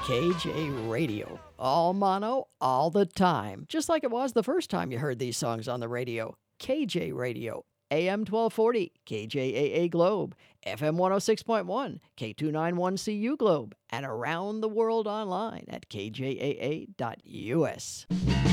KJ Radio. All mono, all the time. Just like it was the first time you heard these songs on the radio. KJ Radio. AM 1240, KJAA Globe, FM 106.1, K291CU Globe, and around the world online at kjaa.us.